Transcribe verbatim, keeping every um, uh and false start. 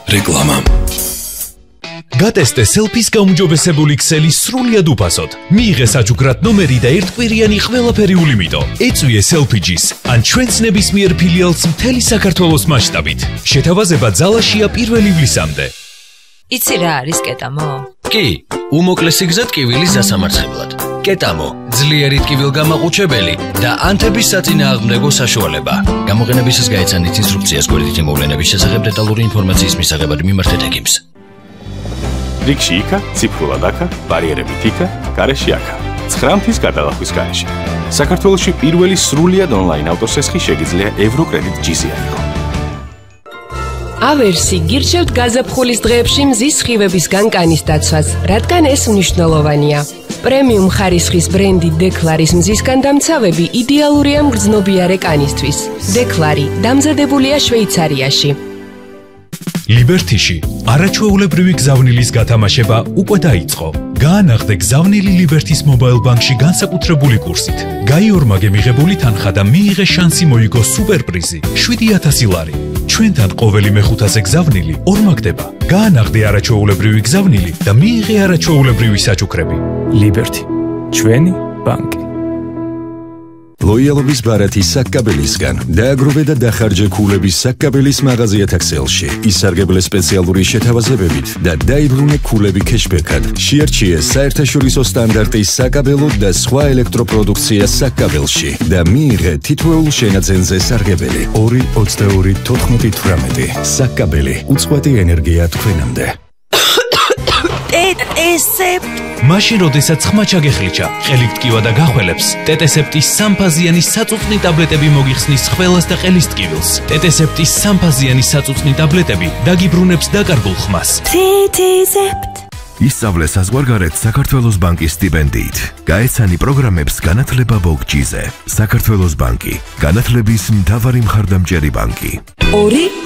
რეკლამა. გატესტე სელფის გაუმჯობესებული ქსელი სრულიად უფასოდ. მიიღე საჩუქრად ნომერი და ერთკვირიანი ყველაფერი ულიმიტო. ეწვიე სელფიჯის ან ჩვენს ნებისმიერ ფილიალს მთელი საქართველოს მასშტაბით. შეთავაზება ძალაშია პირველი ივლისამდე. იცი რა არის კეტამო? კი, უმოკლესი გზა ტკივილის დასამარცხებლად. კეტამო, ძლიერი ტკივილგამაყუჩებელი და ანთების საწინააღმდეგო საშუალება. გამოყენებისას გაეცანით ინსტრუქციას გვერდითი მოვლენების შესახებ დეტალური ინფორმაციის მისაღებად მიმართეთ ექიმს. რიგში იქა, ციფრულად აქა, ბარიერებით იქა, გარეში აქა. ცხრამთის გადალახვის გარეშე. საქართველოში პირველი სრულიად ონლაინ ავტოსესხი შეგიძლია ევროკრედიტ ჯიზი აიღო. ავერსი გირჩევთ გაზაფხულის დღეებში მზის სხივებისგან კანის დაცვას, რადგან ეს მნიშვნელოვანია. პრემიუმ ხარისხის ბრენდი დეკლარის მზისგან დამცავები იდეალურია მგრძნობიარე კანისთვის. დეკლარი დამზადებულია შვეიცარიაში. ლიბერთიში არაჩვეულებრივი გზავნილის გათამაშება უკვე დაიწყო. გაანაღდე გზავნილი ლიბერთის მობაილ ბანკში განსაკუთრებული კურსით. გაიორმაგე მიღებული თანხა და მიიღე შანსი მოიგო სუპერპრიზი შვიდი ათასი ლარი. ჩვენთან ყოველი მეხუთაზე გზავნილი ორმაგდება. გაანაღდე არაჩვეულებრივი გზავნილი და მიიღე არაჩვეულებრივი საჩუქრები. ლიბერთი, ჩვენი ბანკი. ლოიალობის ბარათი საკკაბელისგან დააგროვე და დახარჯე ქულების საკკაბელის მაღაზიათა ქსელში. ისარგებლე სპეციალური შეთავაზებებით და დაიბრუნე ქულები ქეშბექად. შეარჩიე საერთაშორისო სტანდარტის საკაბელო და სხვა ელექტროპროდუქცია საკკაბელში და მიიღე თითოეულ შენაძენზე სარგებელი. ორი ოცდაორი თოთხმეტი თვრამეტი. საკკაბელი უწყვეტი ენერგია თქვენამდე. ტეტესეპტ მაშინ როდესაც ხმა ჩაგეხლიჩა, ყელით ტკივა და გახველებს, ტეტესეპტის სამფაზიანი საწუწნი ტაბლეტები მოგიხსნის ხველას და ყელის ტკივილს. ტეტესეპტის სამფაზიანი საწუწნი ტაბლეტები დაგიბრუნებს დაკარგულ ხმას. ტეტესეპტ ისწავლე საზღვარგარეთ საქართველოს ბანკის სტიპენდიით. გაეცანი პროგრამებს განათლება ბოგჯიზე. საქართველოს ბანკი, განათლების მთავარი მხარდამჭერი ბანკი. ორი